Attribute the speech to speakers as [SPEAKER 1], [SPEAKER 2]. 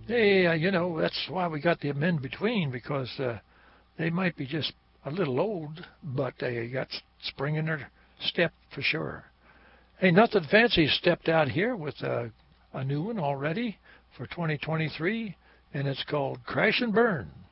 [SPEAKER 1] Hey, that's why we got the men between, because they might be just a little old, but they got spring in their step for sure. Hey, nothing fancy stepped out here with a new one already for 2023, and it's called Crash and Burn.